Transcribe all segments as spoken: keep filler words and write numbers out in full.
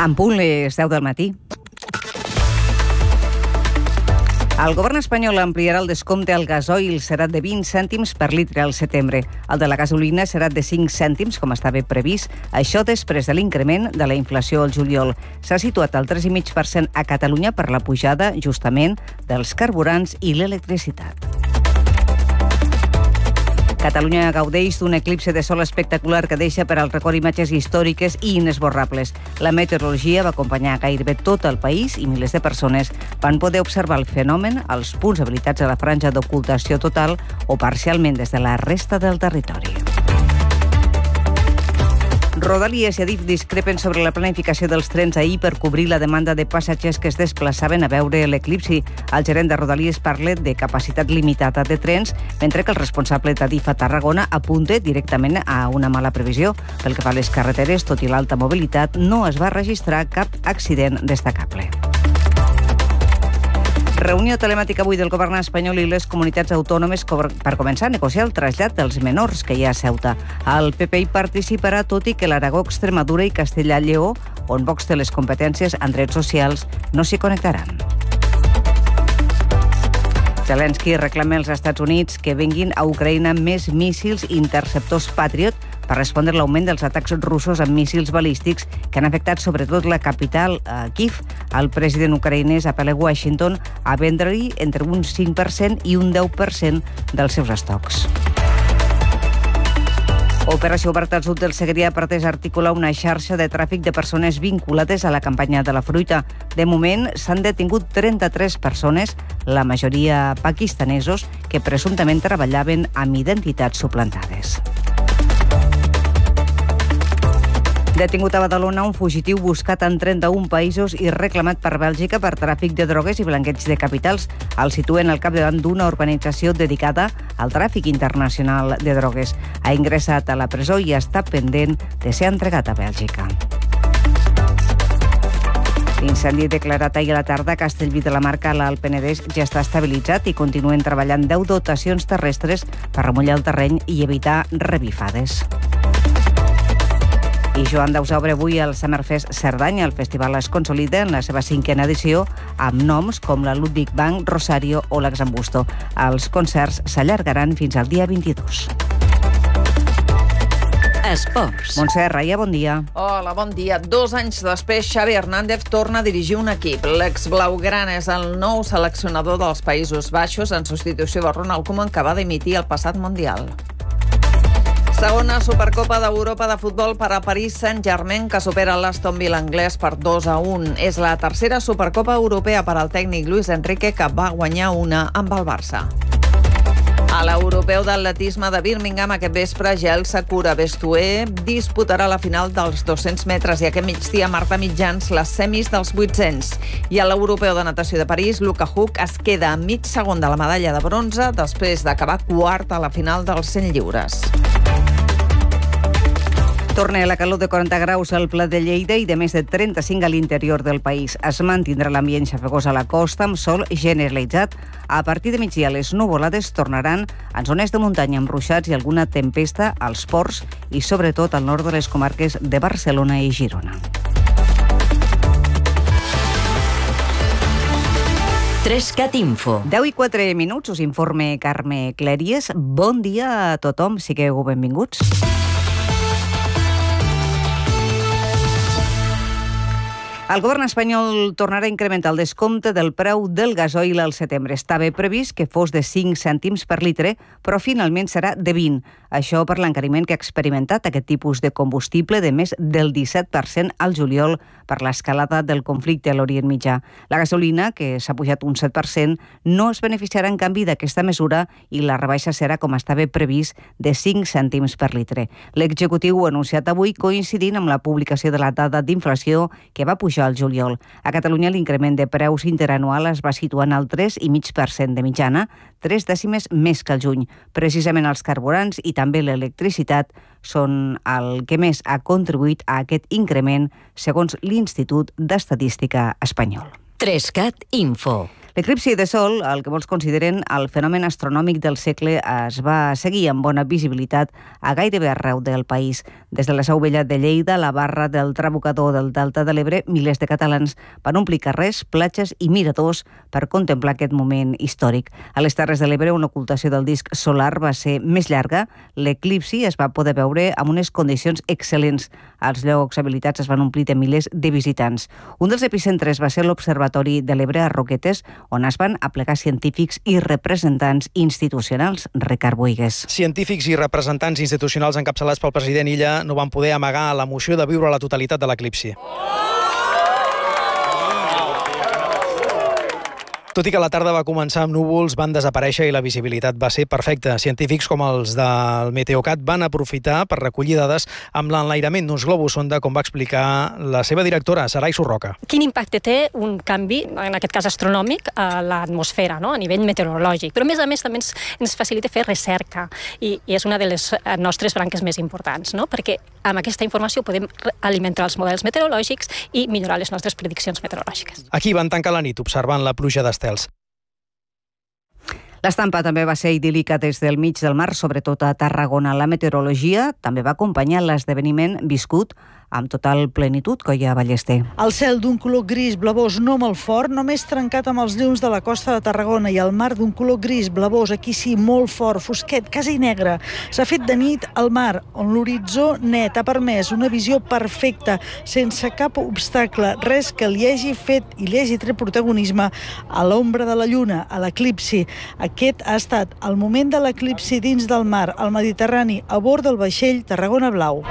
En punt les deu del matí. El govern espanyol ampliarà el descompte al gasoil, serà de vint cèntims per litre al setembre. El de la gasolina serà de cinc cèntims, com estava previst. Això després de l'increment de la inflació al juliol. S'ha situat al tres coma cinc per cent a Catalunya per la pujada, justament, dels carburants i l'electricitat. Catalunya gaudeix d'un eclipse de sol espectacular que deixa per al record imatges històriques i inesborrables. La meteorologia va acompanyar gairebé tot el país i milers de persones van poder observar el fenomen als punts habilitats a la franja d'ocultació total o parcialment des de la resta del territori. Rodalies i Adif discrepen sobre la planificació dels trens ahir per cobrir la demanda de passatgers que es desplaçaven a veure l'eclipsi. El gerent de Rodalies parla de capacitat limitada de trens, mentre que el responsable d'Adif a Tarragona apunta directament a una mala previsió. Pel que fa a les carreteres, tot i l'alta mobilitat, no es va registrar cap accident destacable. Reunió telemàtica avui del govern espanyol i les comunitats autònomes per començar a negociar el trasllat dels menors que hi ha a Ceuta. El P P hi participarà, tot i que l'Aragó, Extremadura i Castellà-Lleó, on Vox té les competències en drets socials, no s'hi connectaran. Zelensky reclama als Estats Units que venguin a Ucraïna més míssils interceptors Patriot per respondre a l'augment dels atacs russos amb míssils balístics que han afectat sobretot la capital, a Kiev. El president ucraïnès apel·la a Washington a vendre-hi entre un cinc per cent i un deu per cent dels seus estocs. Operació Oberta al sud del Segrià pretès articular una xarxa de tràfic de persones vinculades a la campanya de la fruita. De moment, s'han detingut trenta-tres persones, la majoria pakistanesos, que presumptament treballaven amb identitats suplantades. Detingut a Badalona un fugitiu buscat en trenta-un països i reclamat per Bèlgica per tràfic de drogues i blanqueig de capitals. El situen al capdavant d'una organització dedicada al tràfic internacional de drogues. Ha ingressat a la presó i està pendent de ser entregat a Bèlgica. L'incendi declarat ahir a la tarda a Castellví de la Marca, a l'Alt Penedès, ja està estabilitzat i continuen treballant deu dotacions terrestres per remullar el terreny i evitar revifades. I Joan Daus obre avui el Summerfest Cerdanya. El festival es consolida en la seva cinquena edició amb noms com la Ludwig Bank, Rosario o l'Exambusto. Els concerts s'allargaran fins al dia vint-i-dos. Esports. Montse Raia, bon dia. Hola, bon dia. Dos anys després, Xavi Hernández torna a dirigir un equip. L'ex-blaugrana és el nou seleccionador dels Països Baixos en substitució de Ronald Koeman, que va dimitir el passat Mundial. Segona Supercopa d'Europa de futbol per a Paris Saint-Germain, que supera l'Aston Villa anglès per dos a un. És la tercera Supercopa europea per al tècnic Luis Enrique, que va guanyar una amb el Barça. A l'europeu d'atletisme de Birmingham aquest vespre, Gelsa Cura Bestué disputarà la final dels dos-cents metres i aquest migdia Marta Mitjans les semis dels vuit-cents. I a l'europeu de natació de París, Luca Huck es queda a mig segon de la medalla de bronze després d'acabar quart a la final dels cent lliures. Torna la calor de quaranta graus al Pla de Lleida i de més de trenta-cinc a l'interior del país. Es mantindrà l'ambient xafogós a la costa amb sol generalitzat. A partir de migdia les nuvolades tornaran en zones de muntanya amb ruixats i alguna tempesta als ports i sobretot al nord de les comarques de Barcelona i Girona. Trescat Info. deu i quatre minuts, us informe Carme Clèries. Bon dia a tothom, sigueu benvinguts. El govern espanyol tornarà a incrementar el descompte del preu del gasoil al setembre. Estava previst que fos de cinc cèntims per litre, però finalment serà de vint. Això per l'encariment que ha experimentat aquest tipus de combustible de més del disset per cent al juliol per l'escalada del conflicte a l'Orient Mitjà. La gasolina, que s'ha pujat un set per cent, no es beneficiarà en canvi d'aquesta mesura i la rebaixa serà, com estava previst, de cinc cèntims per litre. L'executiu ho ha anunciat avui coincidint amb la publicació de la dada d'inflació que va pujar al juliol. A Catalunya l'increment de preus interanual es va situar en el tres coma cinc per cent de mitjana, tres dècimes més que el juny. Precisament els carburants i també l'electricitat són el que més ha contribuït a aquest increment, segons l'Institut d'Estadística espanyol. Trescat Info. L'eclipsi de Sol, el que molts consideren el fenomen astronòmic del segle, es va seguir amb bona visibilitat a gairebé arreu del país. Des de la Seu Vella de Lleida, la Barra del Trabucador del Delta de l'Ebre, milers de catalans van omplir carrers, platges i miradors per contemplar aquest moment històric. A les Terres de l'Ebre, on l'ocultació del disc solar va ser més llarga, l'eclipsi es va poder veure amb unes condicions excel·lents. Els llocs habilitats es van omplir de milers de visitants. Un dels epicentres va ser l'Observatori de l'Ebre a Roquetes, on es van aplegar científics i representants institucionals. Ricard Boigues. Científics i representants institucionals encapçalats pel president Illa no van poder amagar l'emoció de viure la totalitat de l'eclipsi. Tot i que la tarda va començar amb núvols, van desaparèixer i la visibilitat va ser perfecta. Científics com els del Meteocat van aprofitar per recollir dades amb l'enlairament d'uns globus sonda, com va explicar la seva directora, Sarai Surroca. Quin impacte té un canvi, en aquest cas astronòmic, a l'atmosfera, no? A nivell meteorològic? Però, a més a més, també ens, ens facilita fer recerca i, i és una de les nostres branques més importants, no? Perquè amb aquesta informació podem alimentar els models meteorològics i millorar les nostres prediccions meteorològiques. Aquí van tancar la nit observant la pluja d'estels. L'estampa també va ser idíl·lica des del mig del mar, sobretot a Tarragona. La meteorologia també va acompanyar l'esdeveniment viscut amb total plenitud, Coia Ballester. El cel d'un color gris blavós no molt fort, només trencat amb els llums de la costa de Tarragona, i el mar d'un color gris blavós, aquí sí, molt fort, fosquet, quasi negre. S'ha fet de nit al mar, on l'horitzó net ha permès una visió perfecta, sense cap obstacle, res que li hagi fet i li hagi tret protagonisme a l'ombra de la lluna, a l'eclipsi. Aquest ha estat el moment de l'eclipsi dins del mar, al Mediterrani, a bord del vaixell Tarragona Blau.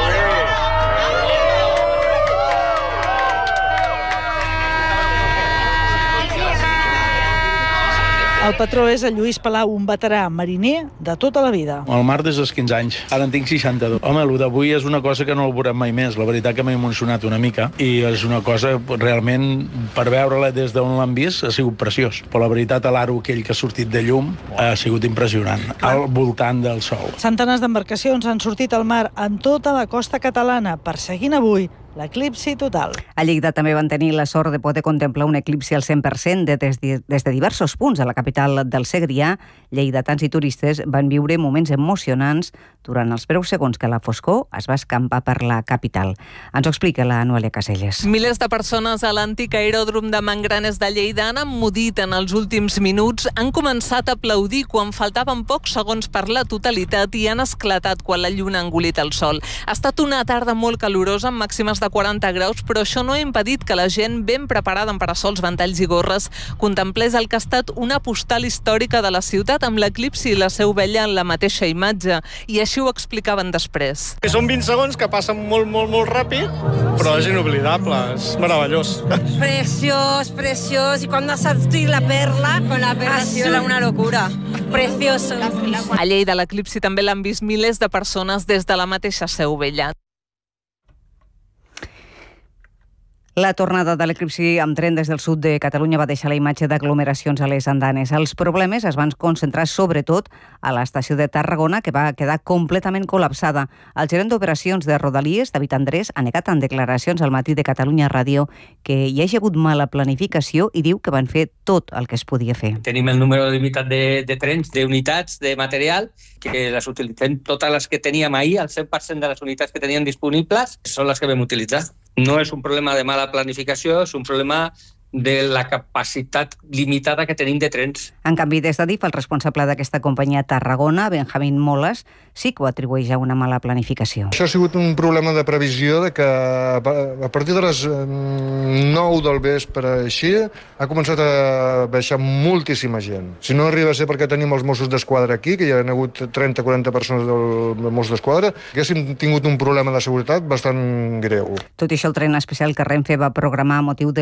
El patró és el Lluís Palau, un veterà mariner de tota la vida. Al mar des dels quinze anys, ara en tinc seixanta-dos. Home, el d'avui és una cosa que no el veurem mai més. La veritat que m'ha emocionat una mica i és una cosa realment, per veure-la des d'on l'han vist, ha sigut preciós. Però la veritat, l'aro aquell que ha sortit de llum ha sigut impressionant, al voltant del sol. Centenars d'embarcacions han sortit al mar en tota la costa catalana, perseguint avui l'eclipsi total. A Lleida també van tenir la sort de poder contemplar un eclipsi al cent per cent de, des, des de diversos punts a la capital del Segrià. Lleidatans i turistes van viure moments emocionants durant els breus segons que la foscor es va escampar per la capital. Ens ho explica la Noelia Caselles. Milers de persones a l'antic aeròdrom de Mangranes de Lleida han emmudit en els últims minuts, han començat a aplaudir quan faltaven pocs segons per la totalitat i han esclatat quan la lluna ha engolit el sol. Ha estat una tarda molt calorosa amb màximes de quaranta graus, però això no ha impedit que la gent, ben preparada amb parasols, ventalls i gorres, contemplés el que ha estat una postal històrica de la ciutat amb l'eclipsi i la Seu Vella en la mateixa imatge. I així ho explicaven després. Són vint segons que passen molt, molt, molt ràpid, però és inoblidable, és meravellós. Preciós, preciós. Y cuando ha salido la perla, con la perla ha sido una locura. Precioso. A Lleida l'eclipsi també l'han vist milers de persones des de la mateixa Seu Vella. La tornada de l'eclipsi amb tren des del sud de Catalunya va deixar la imatge d'aglomeracions a les andanes. Els problemes es van concentrar sobretot a l'estació de Tarragona, que va quedar completament col·lapsada. El gerent d'operacions de Rodalies, David Andrés, ha negat en declaracions al matí de Catalunya Ràdio que hi hagi hagut mala planificació i diu que van fer tot el que es podia fer. Tenim el número limitat de, de trens, d'unitats, de material, que les utilitzem totes les que teníem ahir, el cent per cent de les unitats que teníem disponibles són les que vam utilitzar. No és un problema de mala planificació, és un problema de la capacitat limitada que tenim de trens. En canvi, des de D I F, el responsable d'aquesta companyia Tarragona, Benjamín Moles, sí que ho atribueix a una mala planificació. Això ha sigut un problema de previsió, de que a partir de les nou del vespre així ha començat a baixar moltíssima gent. Si no arriba a ser perquè tenim els Mossos d'Esquadra aquí, que hi ha hagut trenta o quaranta persones del Mossos d'Esquadra, haguéssim tingut un problema de seguretat bastant greu. Tot i això, el tren especial que Renfe va programar a motiu de